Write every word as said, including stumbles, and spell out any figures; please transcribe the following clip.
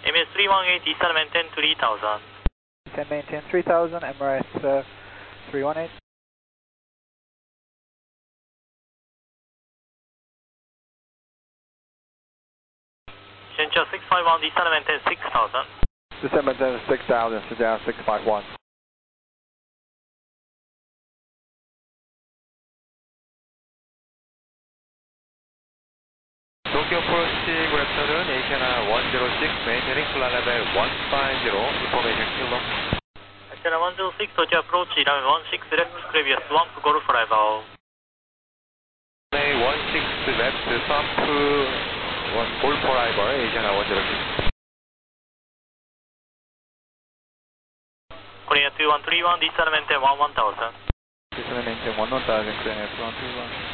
M S three one eight, descend maintain three thousand. Descend maintain three thousand, Emirates uh, three one eight. Shenzhou six five one, descend maintain six thousand. Descend maintain six thousand, Shenzhou six five one. Tokyo approach Western Asiana one zero six, maintaining flight level one five zero, information kilo. Asiana one zero six, Tokyo approach runway one six left, previous one Golf arrival. Runway one six left, swamp one Golf arrival, Asiana one zero six. Korea two one three one, descend maintain one one thousand. Descend maintain one one thousand, Korea two one three one.